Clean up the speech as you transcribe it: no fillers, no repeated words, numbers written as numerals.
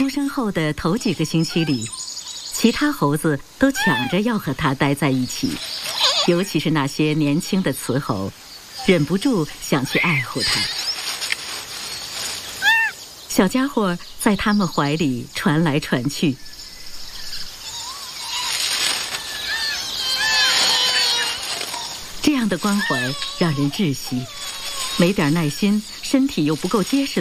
出生后的头几个星期里，其他猴子都抢着要和它待在一起，尤其是那些年轻的雌猴，忍不住想去爱护它。小家伙在他们怀里传来传去，这样的关怀让人窒息，没点耐心，身体又不够结实